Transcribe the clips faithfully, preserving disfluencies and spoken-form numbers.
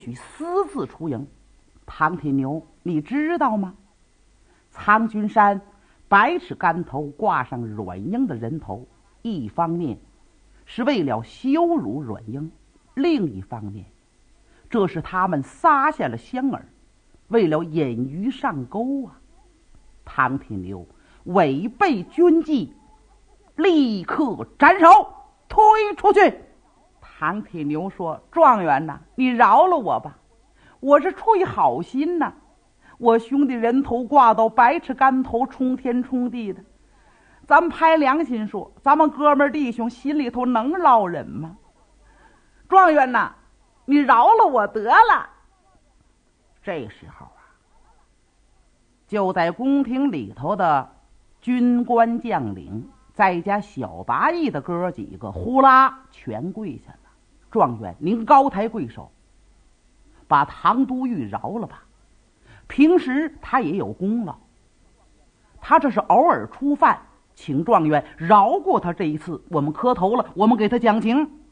许私自出营。唐铁牛，你知道吗？苍君山百尺竿头挂上阮英的人头，一方面是为了羞辱阮英，另一方面这是他们撒下了香饵，为了引鱼上钩啊！唐铁牛违背军纪，立刻斩首，推出去。唐铁牛说：“状元呐，你饶了我吧，我是出于好心呐。我兄弟人头挂到百尺竿头，冲天冲地的，咱们拍良心说，咱们哥们弟兄心里头能捞人吗？状元呐，你饶了我得了。”这时候啊，就在宫廷里头的军官将领再加小八义的哥几个呼啦全跪下了。状元，您高抬贵手，把唐都尉饶了吧。平时他也有功劳，他这是偶尔触犯，请状元饶过他这一次，我们磕头了，我们给他讲情。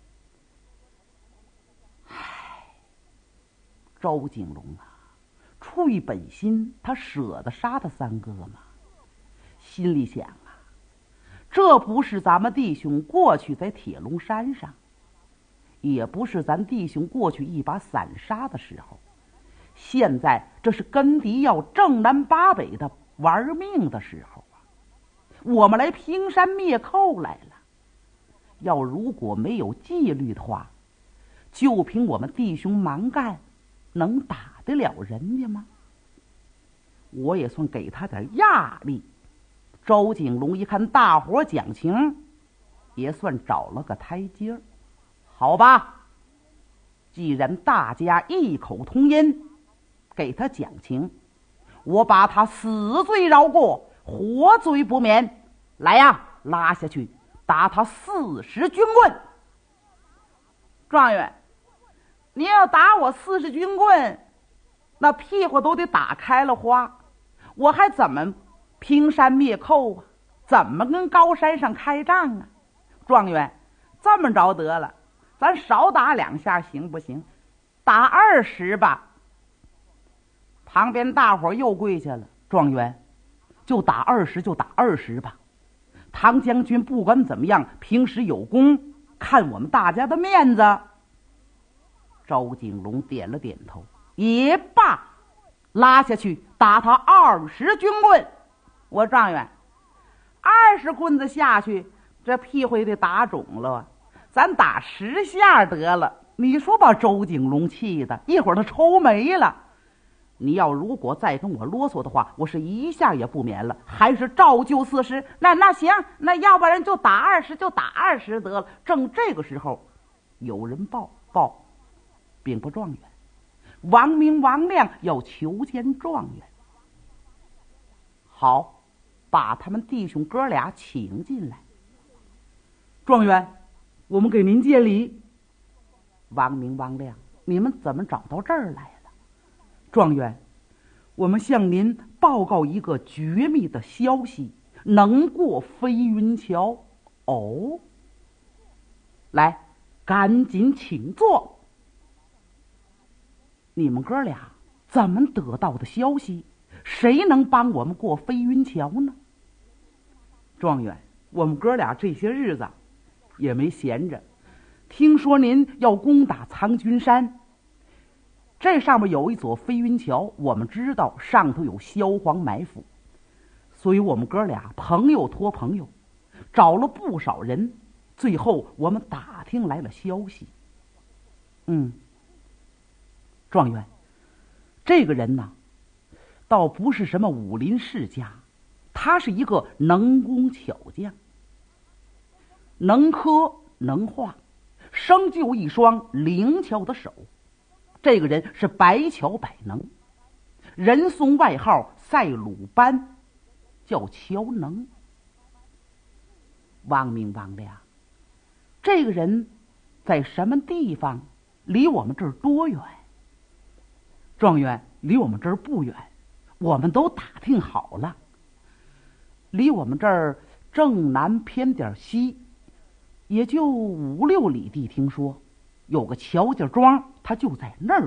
唉，周景龙啊，出于本心，他舍得杀他三哥吗？心里想啊，这不是咱们弟兄过去在铁龙山上，也不是咱弟兄过去一把散沙的时候，现在这是跟敌要正南八北的玩命的时候啊！我们来平山灭寇来了。要如果没有纪律的话，就凭我们弟兄蛮干，能打得了人家吗？我也算给他点压力。周景龙一看大伙讲情，也算找了个台阶儿。好吧，既然大家异口同音，给他讲情，我把他死罪饶过，活罪不免。来呀，拉下去，打他四十军棍。状元，你要打我四十军棍，那屁股都得打开了花，我还怎么平山灭寇啊？怎么跟高山上开仗啊？状元，这么着得了，咱少打两下行不行？打二十吧。旁边大伙又跪下了。状元，就打二十就打二十吧。唐将军不管怎么样，平时有功，看我们大家的面子。周景龙点了点头，也罢，拉下去打他二十军棍。我状元，二十棍子下去，这屁股也得打肿了，咱打十下得了。你说把周景龙气的，一会儿他抽没了。你要如果再跟我啰嗦的话，我是一下也不免了，还是照旧四十。那那行，那要不然就打二十，就打二十得了。正这个时候，有人报报，禀报状元，王明、王亮要求见状元。好，把他们弟兄哥俩请进来。状元，我们给您接礼。王明、王亮，你们怎么找到这儿来了？状元，我们向您报告一个绝密的消息，能过飞云桥。哦，来，赶紧请坐。你们哥俩怎么得到的消息？谁能帮我们过飞云桥呢？状元，我们哥俩这些日子也没闲着，听说您要攻打苍君山，这上面有一座飞云桥，我们知道上头有萧皇埋伏，所以我们哥俩朋友托朋友，找了不少人，最后我们打听来了消息。嗯，状元，这个人呢，倒不是什么武林世家，他是一个能工巧匠，能刻能画，生就一双灵巧的手。这个人是百巧百能，人送外号赛鲁班，叫乔能。王明、王亮，这个人在什么地方？离我们这儿多远？状元，离我们这儿不远，我们都打听好了，离我们这儿正南偏点西，也就五六里地。听说有个乔家庄，他就在那儿